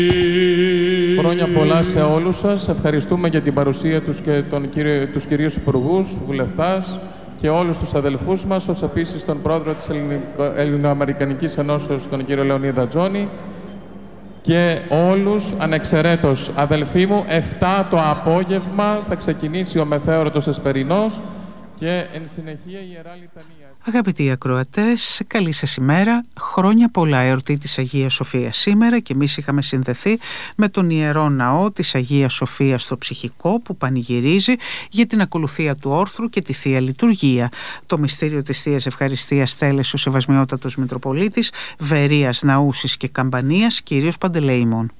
Χρόνια πολλά σε όλους σας. Ευχαριστούμε για την παρουσία τους και τους κυρίους υπουργούς, βουλευτάς και όλους τους αδελφούς μας, ως επίσης τον πρόεδρο της Ελληνοαμερικανικής Ενώσεως, τον κύριο Λεωνίδα Τζόνη, και όλους ανεξαιρέτως. Αδελφοί μου, 7 το απόγευμα θα ξεκινήσει ο μεθέωρωτος Εσπερινός και εν συνεχεία η Ιερά Λιτανία. Αγαπητοί ακροατές, καλή σας ημέρα. Χρόνια πολλά, εορτή της Αγίας Σοφίας σήμερα, και εμείς είχαμε συνδεθεί με τον Ιερό Ναό της Αγίας Σοφίας στο Ψυχικό, που πανηγυρίζει για την ακολουθία του όρθρου και τη Θεία Λειτουργία. Το μυστήριο της Θείας Ευχαριστίας τέλεσε ο Σεβασμιότατος Μητροπολίτης Βερίας, Ναούσης και Καμπανίας, κύριος Παντελεήμων.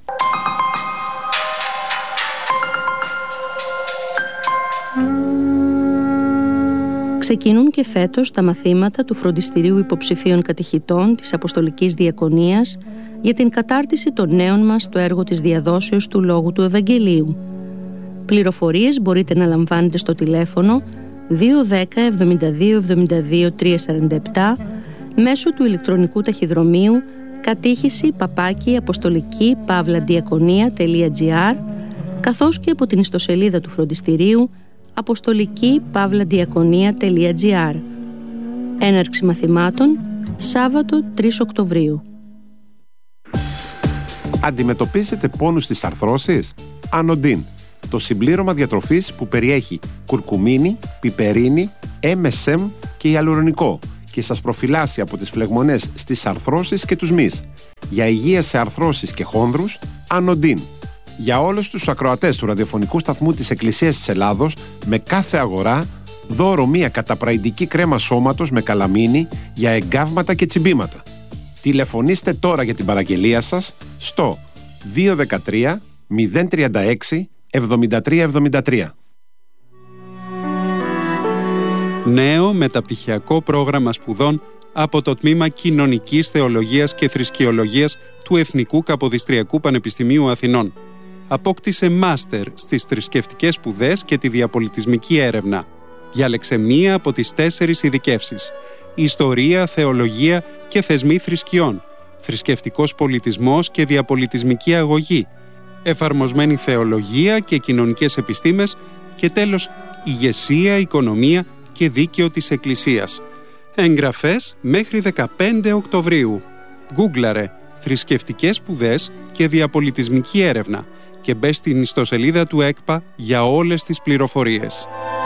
Ξεκινούν και φέτος τα μαθήματα του Φροντιστηρίου Υποψηφίων Κατηχητών της Αποστολικής Διακονίας για την κατάρτιση των νέων μας στο έργο της διαδόσεως του Λόγου του Ευαγγελίου. Πληροφορίες μπορείτε να λαμβάνετε στο τηλέφωνο 210 72 72 347 μέσω του ηλεκτρονικού ταχυδρομείου κατήχηση@αποστολική-διακονία.gr, καθώς και από την ιστοσελίδα του Φροντιστηρίου αποστολική-διακονία.gr. Έναρξη μαθημάτων Σάββατο 3 Οκτωβρίου. Αντιμετωπίζετε πόνους στις αρθρώσεις? Ανοντίν, το συμπλήρωμα διατροφής που περιέχει κουρκουμίνη, πιπερίνη, MSM και ιαλουρονικό και σας προφυλάσσει από τις φλεγμονές στις αρθρώσεις και τους μυς. Για υγεία σε αρθρώσεις και χόνδρους, Ανοντίν. Για όλους τους ακροατές του ραδιοφωνικού σταθμού της Εκκλησίας της Ελλάδος, με κάθε αγορά, δώρο μία καταπραϊντική κρέμα σώματος με καλαμίνη για εγκάβματα και τσιμπήματα. Τηλεφωνήστε τώρα για την παραγγελία σας στο 213 036 7373. Νέο μεταπτυχιακό πρόγραμμα σπουδών από το Τμήμα Κοινωνικής Θεολογίας και Θρησκεολογίας του Εθνικού Καποδιστριακού Πανεπιστημίου Αθηνών. Απόκτησε μάστερ στις θρησκευτικές σπουδές και τη διαπολιτισμική έρευνα. Διάλεξε μία από τις 4 ειδικεύσεις: Ιστορία, Θεολογία και Θεσμοί Θρησκειών, Θρησκευτικός Πολιτισμός και Διαπολιτισμική Αγωγή, Εφαρμοσμένη Θεολογία και Κοινωνικές Επιστήμες και τέλος Ηγεσία, Οικονομία και Δίκαιο της Εκκλησίας. Εγγραφές μέχρι 15 Οκτωβρίου. Γκούγκλαρε θρησκευτικές σπουδές και διαπολιτισμική έρευνα και μπες στην ιστοσελίδα του ΕΚΠΑ για όλες τις πληροφορίες.